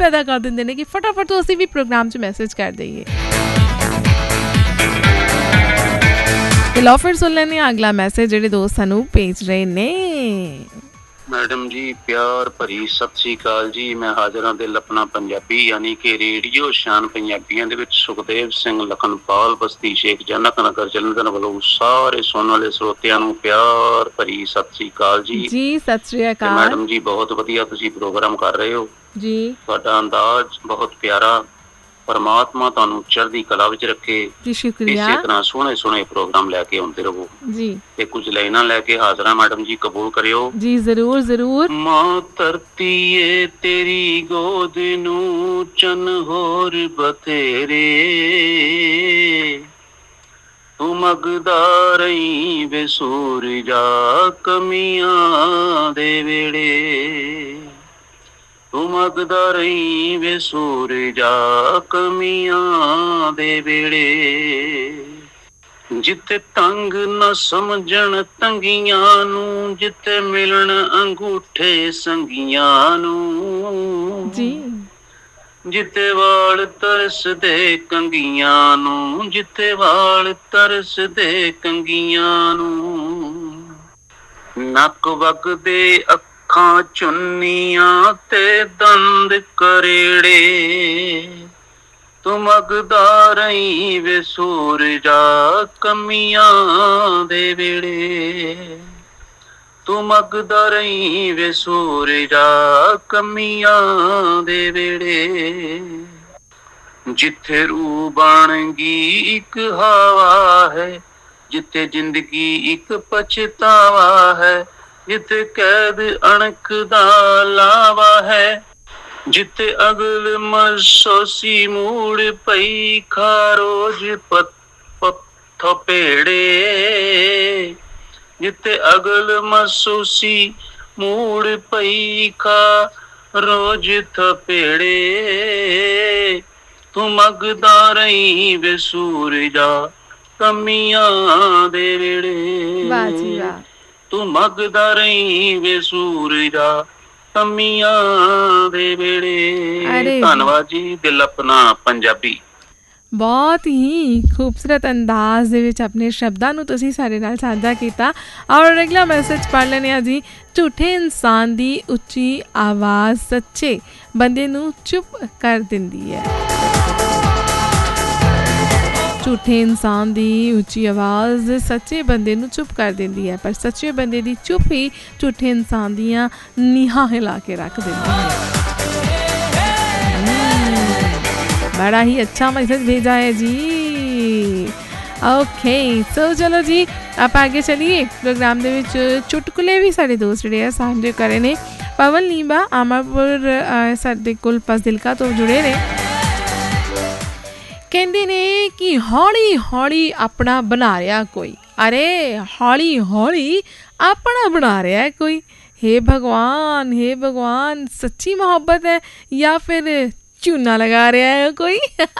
ਪੈਦਾ ਕਰ ਦਿੰਦੇ ਨੇ ਕਿ ਫਟਾਫਟ ਤੋਂ ਅਸੀਂ ਵੀ ਪ੍ਰੋਗਰਾਮ 'ਚ ਮੈਸੇਜ ਕਰ ਦਈਏ। ਤੇ ਲਓ ਫਿਰ ਸੁਣ ਲੈਂਦੇ ਹਾਂ ਅਗਲਾ ਮੈਸੇਜ ਜਿਹੜੇ ਦੋਸਤ ਸਾਨੂੰ ਭੇਜ ਰਹੇ ਨੇ। ਮੈਡਮ ਜੀ ਪਿਆਰ ਭਰੀ ਸਤਿ ਸ੍ਰੀ ਅਕਾਲ ਜੀ। ਮੈਂ ਹਾਜ਼ਰ ਹਾਂ ਦਿਲ ਆਪਣਾ ਪੰਜਾਬੀ ਯਾਨੀ ਕਿ ਰੇਡੀਓ ਸ਼ਾਨ ਪੰਜਾਬੀਆਂ ਦੇ ਵਿੱਚ ਸੁਖਦੇਵ ਸਿੰਘ ਲਖਨਪਾਲ ਬਸਤੀ ਸ਼ੇਖ ਜਨਕ ਨਗਰ ਜਲੰਧਰ ਵੱਲੋਂ ਸਾਰੇ ਸੁਣਨ ਵਾਲੇ ਸਰੋਤਿਆਂ ਨੂੰ ਪਿਆਰ ਭਰੀ ਸਤਿ ਸ੍ਰੀ ਅਕਾਲ ਜੀ। ਜੀ ਸਤਿ ਸ੍ਰੀ ਅਕਾਲ ਮੈਡਮ ਜੀ, ਬਹੁਤ ਵਧੀਆ ਤੁਸੀਂ ਪ੍ਰੋਗਰਾਮ ਕਰ ਰਹੇ ਹੋ ਜੀ। ਤੁਹਾਡਾ ਅੰਦਾਜ਼ ਬਹੁਤ ਪਿਆਰਾ, ਪਰਮਾਤਮਾ ਤੁਹਾਨੂੰ ਚੜ੍ਹਦੀ ਕਲਾ ਵਿੱਚ ਰੱਖੇ। ਜੀ ਸ਼ੁਕਰੀਆ। ਇਸੇ ਤਰ੍ਹਾਂ ਸੋਹਣੇ ਸੋਹਣੇ ਪ੍ਰੋਗਰਾਮ ਲੈ ਕੇ ਆਉਂਦੇ ਰਹੋ ਜੀ। ਤੇ ਕੁਝ ਲਾਈਨਾਂ ਲੈ ਕੇ ਹਾਜ਼ਰ ਹਾਂ ਮੈਡਮ ਜੀ, ਕਬੂਲ ਕਰਿਓ ਜੀ ਜ਼ਰੂਰ ਜ਼ਰੂਰ। ਮਾਂ ਧਰਤੀ ਏ ਤੇਰੀ ਗੋਦ ਨੂੰ ਚੰਨ ਹੋਰ ਬਥੇਰੇ, ਤੂੰ ਮੰਗਦਾ ਰਹੀ ਵੇ ਸੂਰਜਾ ਕਮੀਆਂ ਦੇ ਵੇਲੇ, ਤੂੰ ਮੰਗਦਾ ਰਹੀ ਵੇ ਸੂਰਜਾ ਕਮੀਆਂ ਦੇ ਵੇਲੇ। ਜਿੱਥੇ ਤੰਗ ਨਾ ਸਮਝਣ ਤੰਗੀਆਂ ਨੂੰ, ਜਿੱਥੇ ਮਿਲਣ ਅੰਗੂਠੇ ਸੰਗੀਆਂ ਨੂੰ ਜੀ। ਜਿੱਥੇ ਵਾਲ ਤਰਸਦੇ ਕੰਗੀਆਂ ਨੂੰ, ਜਿੱਥੇ ਵਾਲ ਤਰਸਦੇ ਕੰਗੀਆਂ ਨੂੰ, ਨੱਕ ਵਗਦੇ ਅੱਖਾਂ ਚੁੰਨੀਆਂ ਤੇ ਦੰਦ ਕਰੇੜੇ, ਤੂੰ ਮੰਗਦਾ ਰਹੀ ਵੇ ਸੂਰਜਾ ਕਮੀਆਂ ਦੇ ਵੇਲੇ, ਤੂੰ ਮੰਗਦਾ ਰਹੀ ਵੇ ਸੂਰਜਾ ਕਮੀਆਂ ਦੇ ਵੇਲੇ। ਜਿੱਥੇ ਰੂਹ ਬਣ ਗਈ ਇੱਕ ਹਵਾ ਹੈ, ਜਿੱਥੇ ਜ਼ਿੰਦਗੀ ਇੱਕ ਪਛਤਾਵਾ ਹੈ, ਜਿੱਥੇ ਕੈਦ ਅਣਖ ਦਾ ਲਾਵਾ ਹੈ, ਜਿੱਥੇ ਅਗਲ ਮਸੋਸੀ ਮੂੜ ਪਈ ਖਾਰੋਜ ਥਪੇੜੇ, ਜਿੱਥੇ ਅਗਲ ਮਸੋਸੀ ਮੂੜ ਪਈ ਖਾਰੋਜ ਥਪੇੜੇ, ਤੂੰ ਮੰਗਦਾ ਰਹੀ ਵੇ ਸੂਰਜਾ ਕਮੀਆਂ ਦੇ ਵੇਲੇ। ਵਾਹ ਜੀ ਵਾਹ। ਤੂੰ ਮੰਗਦਾ ਰਹੀ ਵੇ ਸੂਰਜਾ ਕਮੀਆਂ ਦੇ ਵੇਲੇ। ਧੰਨਵਾਦ ਜੀ। ਦਿਲ ਆਪਣਾ ਪੰਜਾਬੀ। ਬਹੁਤ ਹੀ ਖੂਬਸੂਰਤ ਅੰਦਾਜ਼ ਦੇ ਵਿੱਚ ਆਪਣੇ ਸ਼ਬਦਾਂ ਨੂੰ ਤੁਸੀਂ ਸਾਡੇ ਨਾਲ ਸਾਂਝਾ ਕੀਤਾ। ਔਰ ਅਗਲਾ ਮੈਸੇਜ ਪੜ੍ਹ ਲੈਂਦੇ ਹਾਂ ਜੀ। ਝੂਠੇ ਇਨਸਾਨ ਦੀ ਉੱਚੀ ਆਵਾਜ਼ ਸੱਚੇ ਬੰਦੇ ਨੂੰ ਚੁੱਪ ਕਰ ਦਿੰਦੀ ਹੈ। ਝੂਠੇ ਇਨਸਾਨ ਦੀ ਉੱਚੀ ਆਵਾਜ਼ ਸੱਚੇ ਬੰਦੇ ਨੂੰ ਚੁੱਪ ਕਰ ਦਿੰਦੀ ਹੈ, ਪਰ ਸੱਚੇ ਬੰਦੇ ਦੀ ਚੁੱਪ ਹੀ ਝੂਠੇ ਇਨਸਾਨ ਦੀਆਂ ਨੀਹਾਂ ਹਿਲਾ ਕੇ ਰੱਖ ਦਿੰਦੀ ਹੈ। बड़ा ही अच्छा मैसेज भेजा है जी। ओके सो चलो जी आप आगे चलिए। प्रोग्राम ਦੇ ਵਿੱਚ ਚੁਟਕਲੇ ਵੀ ਸਾਡੇ ਦੋਸਤ ਜਿਹੜੇ ਆ ਸਾਂਝੇ ਕਰੇ ਨੇ। ਪਵਨ ਲੀਬਾ ਅਮਰਪੁਰ ਸਾਡੇ ਕੋਲ ਫਜ਼ਿਲਕਾ ਤੋਂ ਜੁੜੇ ਨੇ। ਕਹਿੰਦੇ ਨੇ ਕਿ ਹੌਲੀ ਹੌਲੀ ਆਪਣਾ ਬਣਾ ਰਿਹਾ ਕੋਈ। ਅਰੇ ਹੌਲੀ ਹੌਲੀ ਆਪਣਾ ਬਣਾ ਰਿਹਾ ਕੋਈ। हे भगवान सच्ची मोहब्बत है या फिर चूना लगा रहा है कोई।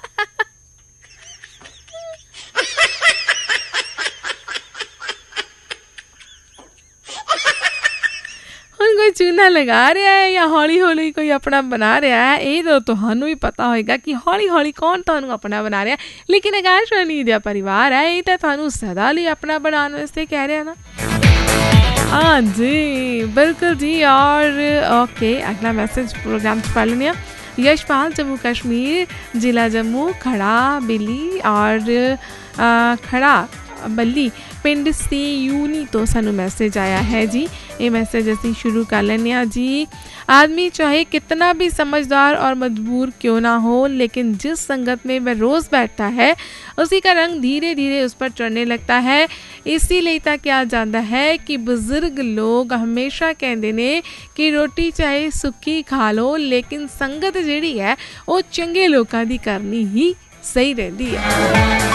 ਹੁਣ ਕੋਈ ਚੂਨਾ ਲਗਾ ਰਿਹਾ ਹੈ ਜਾਂ ਹੌਲੀ ਹੌਲੀ ਕੋਈ ਆਪਣਾ ਬਣਾ ਰਿਹਾ ਹੈ, ਇਹ ਤਾਂ ਤੁਹਾਨੂੰ ਵੀ ਪਤਾ ਹੋਏਗਾ ਕਿ ਹੌਲੀ ਹੌਲੀ ਕੌਣ ਤੁਹਾਨੂੰ ਆਪਣਾ ਬਣਾ ਰਿਹਾ। ਲੇਕਿਨ ਆਕਾਸ਼ਵਾਣੀ ਦਾ ਪਰਿਵਾਰ ਹੈ, ਇਹ ਤਾਂ ਤੁਹਾਨੂੰ ਸਦਾ ਲਈ ਆਪਣਾ ਬਣਾਉਣ ਵਾਸਤੇ ਕਹਿ ਰਿਹਾ ਨਾ। हाँ जी बिल्कुल जी। और ओके अगला मैसेज प्रोग्राम से पढ़ लेंगे। यशपाल जम्मू कश्मीर जिला जम्मू खड़ा बिल्ली और खड़ा बल्ली पिंड से यूनी तो सानू मैसेज आया है जी। ये मैसेज असी शुरू कर लें जी। आदमी चाहे कितना भी समझदार और मजबूर क्यों ना हो, लेकिन जिस संगत में वह रोज़ बैठता है उसी का रंग धीरे धीरे उस पर चढ़ने लगता है। इसीलिए तो क्या जाता है कि बुजुर्ग लोग हमेशा कहते ने कि रोटी चाहे सुक्की खा लो, लेकिन संगत जिहड़ी है वो चंगे लोगों दी करनी ही सही रहती है।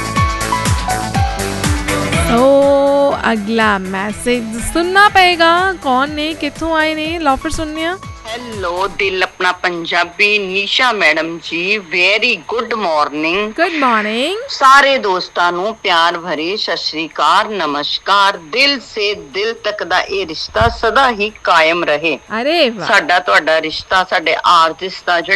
तो अगला मैसेज सुनना पड़ेगा। कौन ने कितों आए ने लो फिर सुनने। हेलो दिल अपना पंजाबी नीशा मैडम जी very good morning. Good morning सारे दोस्तां नू प्यार भरी सत श्री अकाल नमस्कार। दिल से दिल तक दा ये रिश्ता सदा ही कायम रहे। अरे वाह। साडा तुहाडा रिश्ता साडे आर्टिस्ट दा